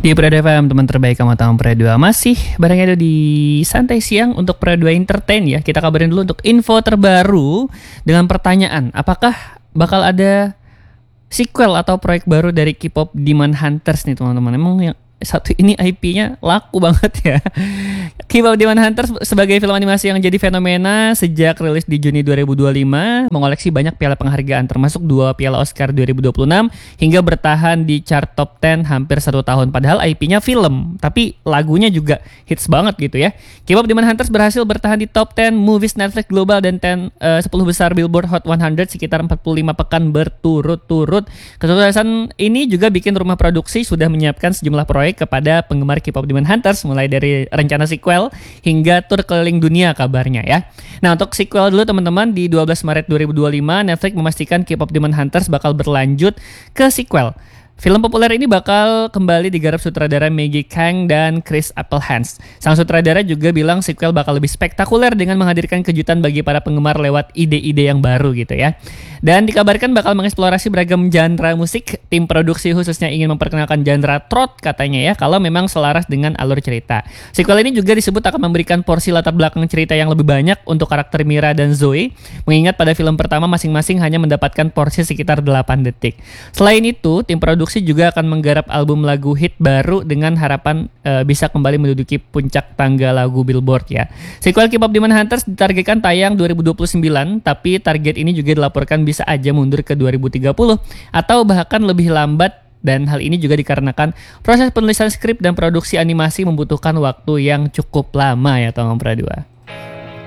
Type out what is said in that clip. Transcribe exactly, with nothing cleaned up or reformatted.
Di Prado F M, teman terbaik kamu tahu Prado dua masih bareng ada di Santai Siang untuk Prado dua Entertain ya. Kita kabarin dulu untuk info terbaru dengan pertanyaan, apakah bakal ada sequel atau proyek baru dari K-pop Demon Hunters nih teman-teman. Emang yang satu ini I P-nya laku banget ya. K-pop Demon Hunters sebagai film animasi yang jadi fenomena sejak rilis di Juni dua ribu dua puluh lima, mengoleksi banyak piala penghargaan termasuk dua piala Oscar dua ribu dua puluh enam hingga bertahan di chart top sepuluh hampir satu tahun. Padahal I P-nya film, tapi lagunya juga hits banget gitu ya. K-pop Demon Hunters berhasil bertahan di top sepuluh movies Netflix global dan sepuluh, uh, sepuluh besar Billboard Hot seratus sekitar empat puluh lima pekan berturut-turut. Kesuksesan ini juga bikin rumah produksi sudah menyiapkan sejumlah proyek kepada penggemar K-pop Demon Hunters, mulai dari rencana sequel hingga tur keliling dunia kabarnya ya. Nah, untuk sequel dulu teman-teman, di dua belas Maret dua ribu dua puluh lima Netflix memastikan K-pop Demon Hunters bakal berlanjut ke sequel. Film populer ini bakal kembali digarap sutradara Maggie Kang dan Chris Applehans. Sang sutradara juga bilang sequel bakal lebih spektakuler dengan menghadirkan kejutan bagi para penggemar lewat ide-ide yang baru gitu ya. Dan dikabarkan bakal mengeksplorasi beragam genre musik. Tim produksi khususnya ingin memperkenalkan genre trot katanya ya, kalau memang selaras dengan alur cerita. Sequel ini juga disebut akan memberikan porsi latar belakang cerita yang lebih banyak untuk karakter Mira dan Zoe, mengingat pada film pertama masing-masing hanya mendapatkan porsi sekitar delapan detik. Selain itu, tim produksi juga akan menggarap album lagu hit baru dengan harapan uh, bisa kembali menduduki puncak tangga lagu Billboard ya. Sequel K-pop Demon Hunters ditargetkan tayang dua ribu dua puluh sembilan, tapi target ini juga dilaporkan bisa aja mundur ke dua ribu tiga puluh atau bahkan lebih lambat, dan hal ini juga dikarenakan proses penulisan skrip dan produksi animasi membutuhkan waktu yang cukup lama ya Tongong Pradua.